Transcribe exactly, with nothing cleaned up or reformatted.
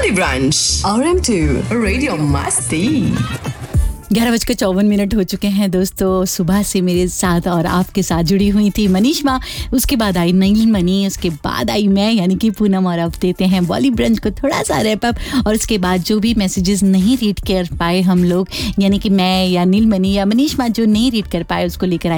Bolly Brunch, R M two, Radio Masti. ग्यारह बजकर चौवन मिनट हो चुके हैं दोस्तों। सुबह से मेरे साथ और आपके साथ जुड़ी हुई थी मनीषमा, उसके बाद आई नीलमणि, उसके बाद आई मैं यानी कि पूनम, और अब देते हैं बॉली ब्रंच को थोड़ा सा रैप अप। और उसके बाद जो भी मैसेजेस नहीं रीड कर पाए हम लोग, यानी कि मैं या नीलमणि या मनीषमा जो नहीं रीड कर पाए, उसको लेकर